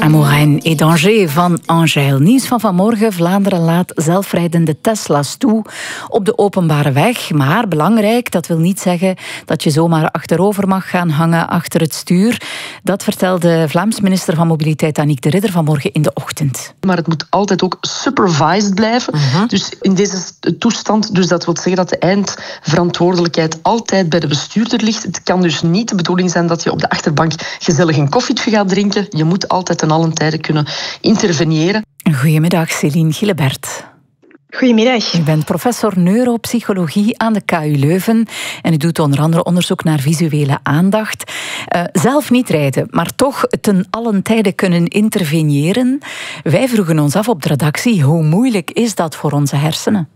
Maureen et Danger van Angèle. Nieuws van vanmorgen. Vlaanderen laat zelfrijdende Tesla's toe op de openbare weg. Maar belangrijk, dat wil niet zeggen dat je zomaar achterover mag gaan hangen achter het stuur. Dat vertelde Vlaams minister van Mobiliteit Annick de Ridder vanmorgen in de ochtend. Maar het moet altijd ook supervised blijven. Dus in deze toestand, dus dat wil zeggen dat de eindverantwoordelijkheid altijd bij de bestuurder ligt. Het kan dus niet de bedoeling zijn dat je op de achterbank gezellig een koffietje gaat drinken. Je moet altijd ten allen tijde kunnen interveneren. Goedemiddag, Céline Gillebert. Goedemiddag. U bent professor neuropsychologie aan de KU Leuven en u doet onder andere onderzoek naar visuele aandacht. Zelf niet rijden, maar toch ten allen tijde kunnen interveneren. Wij vroegen ons af op de redactie, hoe moeilijk is dat voor onze hersenen?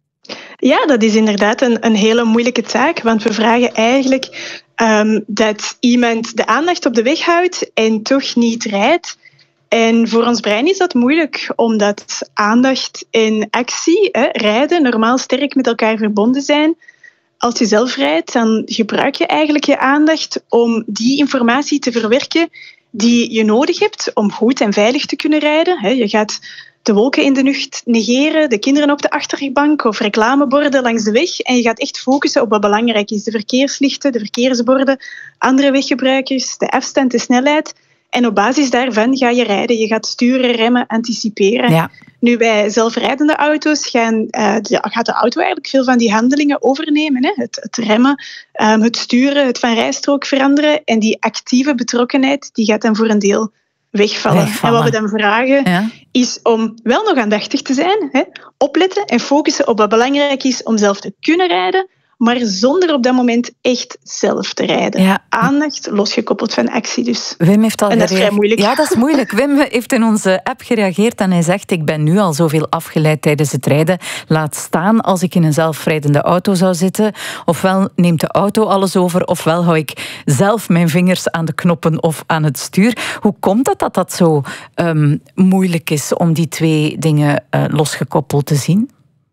Ja, dat is inderdaad een hele moeilijke taak, want we vragen eigenlijk dat iemand de aandacht op de weg houdt en toch niet rijdt. En voor ons brein is dat moeilijk, omdat aandacht en actie, rijden, normaal sterk met elkaar verbonden zijn. Als je zelf rijdt, dan gebruik je eigenlijk je aandacht om die informatie te verwerken die je nodig hebt om goed en veilig te kunnen rijden. Je gaat de wolken in de lucht negeren, de kinderen op de achterbank of reclameborden langs de weg. En je gaat echt focussen op wat belangrijk is. De verkeerslichten, de verkeersborden, andere weggebruikers, de afstand, de snelheid. En op basis daarvan ga je rijden. Je gaat sturen, remmen, anticiperen. Ja. Nu, bij zelfrijdende auto's gaat de auto eigenlijk veel van die handelingen overnemen. Hè? Het remmen, het sturen, het van rijstrook veranderen. En die actieve betrokkenheid die gaat dan voor een deel wegvallen. En wat we dan vragen is om wel nog aandachtig te zijn, opletten en focussen op wat belangrijk is om zelf te kunnen rijden, maar zonder op dat moment echt zelf te rijden. Ja. Aandacht losgekoppeld van actie dus. Wim heeft al en dat is vrij moeilijk. Ja, dat is moeilijk. Wim heeft in onze app gereageerd en hij zegt: ik ben nu al zoveel afgeleid tijdens het rijden. Laat staan als ik in een zelfrijdende auto zou zitten. Ofwel neemt de auto alles over, ofwel hou ik zelf mijn vingers aan de knoppen of aan het stuur. Hoe komt het dat zo moeilijk is om die twee dingen losgekoppeld te zien?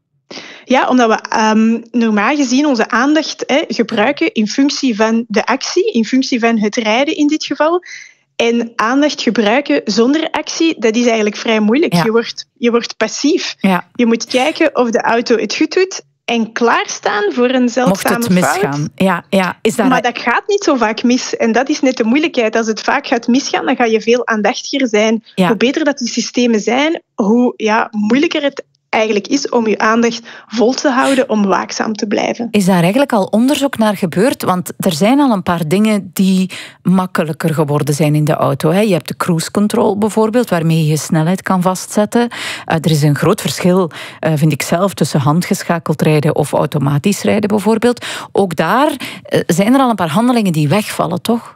Ja, omdat we normaal gezien onze aandacht gebruiken in functie van de actie, in functie van het rijden in dit geval. En aandacht gebruiken zonder actie, dat is eigenlijk vrij moeilijk. Ja. Je wordt passief. Ja. Je moet kijken of de auto het goed doet en klaarstaan voor een zeldzame fout. Mocht het misgaan. Ja. Maar dat gaat niet zo vaak mis. En dat is net de moeilijkheid. Als het vaak gaat misgaan, dan ga je veel aandachtiger zijn. Ja. Hoe beter dat die systemen zijn, hoe moeilijker het eigenlijk is om je aandacht vol te houden om waakzaam te blijven. Is daar eigenlijk al onderzoek naar gebeurd? Want er zijn al een paar dingen die makkelijker geworden zijn in de auto. Je hebt de cruise control bijvoorbeeld, waarmee je je snelheid kan vastzetten. Er is een groot verschil, vind ik zelf, tussen handgeschakeld rijden of automatisch rijden bijvoorbeeld. Ook daar zijn er al een paar handelingen die wegvallen, toch?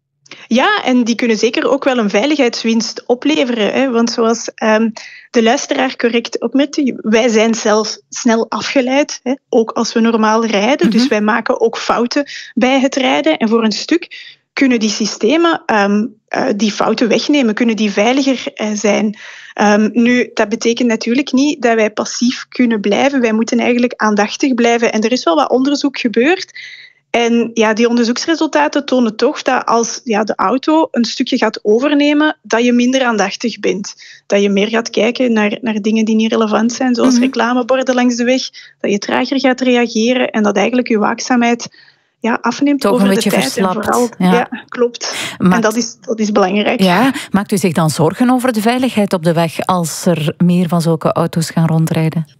Ja, en die kunnen zeker ook wel een veiligheidswinst opleveren. Want zoals de luisteraar correct opmerkte, wij zijn zelf snel afgeleid, ook als we normaal rijden. Dus wij maken ook fouten bij het rijden. En voor een stuk kunnen die systemen die fouten wegnemen, kunnen die veiliger zijn. Nu, dat betekent natuurlijk niet dat wij passief kunnen blijven. Wij moeten eigenlijk aandachtig blijven. En er is wel wat onderzoek gebeurd. En die onderzoeksresultaten tonen toch dat als de auto een stukje gaat overnemen, dat je minder aandachtig bent. Dat je meer gaat kijken naar dingen die niet relevant zijn, zoals reclameborden langs de weg. Dat je trager gaat reageren en dat eigenlijk je waakzaamheid afneemt toch over een beetje de tijd. verslapt. En vooral, ja, klopt. En dat is belangrijk. Ja, maakt u zich dan zorgen over de veiligheid op de weg als er meer van zulke auto's gaan rondrijden?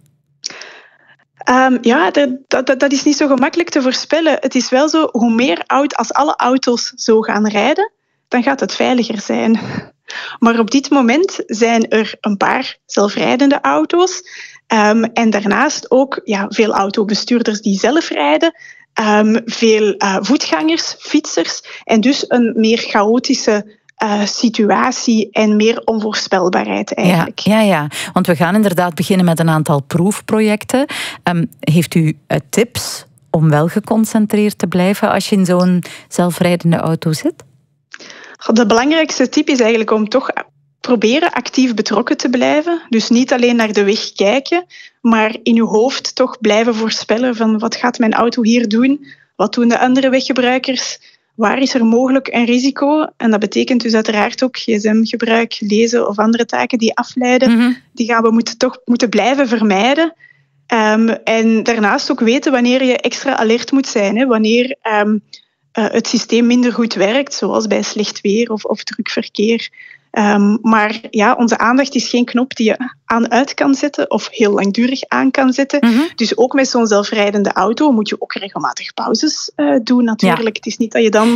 Dat is niet zo gemakkelijk te voorspellen. Het is wel zo, hoe meer als alle auto's zo gaan rijden, dan gaat het veiliger zijn. Maar op dit moment zijn er een paar zelfrijdende auto's. En daarnaast ook veel autobestuurders die zelf rijden. Veel voetgangers, fietsers. En dus een meer chaotische situatie en meer onvoorspelbaarheid eigenlijk. Ja, want we gaan inderdaad beginnen met een aantal proefprojecten. Heeft u tips om wel geconcentreerd te blijven als je in zo'n zelfrijdende auto zit? De belangrijkste tip is eigenlijk om toch proberen actief betrokken te blijven. Dus niet alleen naar de weg kijken, maar in je hoofd toch blijven voorspellen van wat gaat mijn auto hier doen? Wat doen de andere weggebruikers? waar is er mogelijk een risico? En dat betekent dus uiteraard ook gsm-gebruik, lezen of andere taken die afleiden. Die gaan we toch moeten blijven vermijden. En daarnaast ook weten wanneer je extra alert moet zijn. Hè? Wanneer het systeem minder goed werkt, zoals bij slecht weer of druk verkeer. Maar ja, onze aandacht is geen knop die je aan-uit kan zetten of heel langdurig aan kan zetten. Dus ook met zo'n zelfrijdende auto moet je ook regelmatig pauzes doen natuurlijk. Ja. Het is niet dat je dan